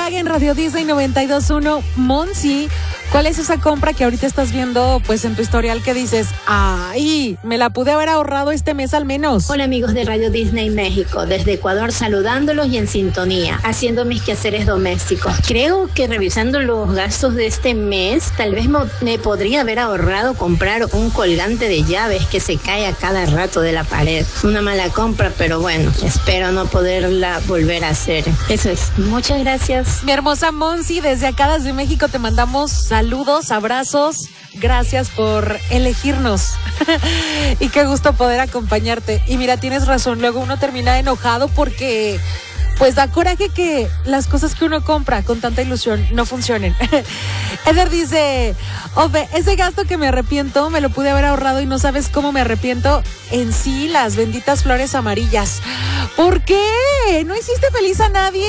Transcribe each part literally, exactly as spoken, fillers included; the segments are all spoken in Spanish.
Tag en Radio Disney noventa y dos punto uno. Monsi, ¿cuál es esa compra que ahorita estás viendo pues en tu historial que dices, ay, me la pude haber ahorrado este mes al menos? Hola amigos de Radio Disney México, desde Ecuador saludándolos y en sintonía, haciendo mis quehaceres domésticos. Creo que revisando los gastos de este mes, tal vez me, me podría haber ahorrado comprar un colgante de llaves que se cae a cada rato de la pared. Una mala compra, pero bueno, espero no poderla volver a hacer. Eso es, muchas gracias. Mi hermosa Monsi, desde acá, desde México, te mandamos saludos, abrazos. Gracias por elegirnos. Y qué gusto poder acompañarte. Y mira, tienes razón, luego uno termina enojado porque pues da coraje que las cosas que uno compra con tanta ilusión no funcionen. Eder dice, Ove, ese gasto que me arrepiento, me lo pude haber ahorrado y no sabes cómo me arrepiento. En sí, las benditas flores amarillas. ¿Por qué? ¿No hiciste feliz a nadie?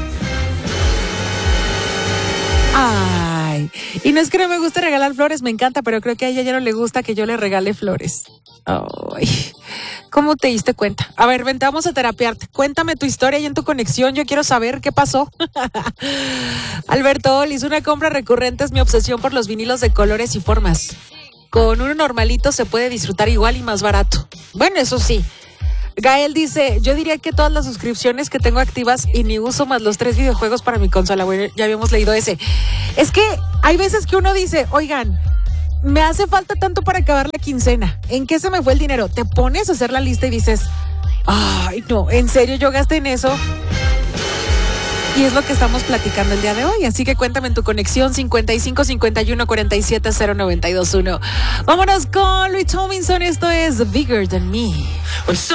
Ay, y no es que no me guste regalar flores, me encanta, pero creo que a ella ya no le gusta que yo le regale flores. Ay, ¿cómo te diste cuenta? A ver, vente, vamos a terapiarte. Cuéntame tu historia y en tu conexión, yo quiero saber qué pasó. Alberto Olis, una compra recurrente es mi obsesión por los vinilos de colores y formas. Con uno normalito se puede disfrutar igual y más barato. Bueno, eso sí. Gael dice, yo diría que todas las suscripciones que tengo activas y ni uso más los tres videojuegos para mi consola. Bueno, ya habíamos leído ese. Es que hay veces que uno dice, oigan, me hace falta tanto para acabar la quincena. ¿En qué se me fue el dinero? Te pones a hacer la lista y dices, ay, no, ¿en serio yo gasté en eso? Y es lo que estamos platicando el día de hoy. Así que cuéntame en tu conexión cincuenta y cinco cincuenta y uno cuarenta y siete cero noventa y dos uno. Vámonos con Louis Tomlinson. Esto es Bigger Than Me.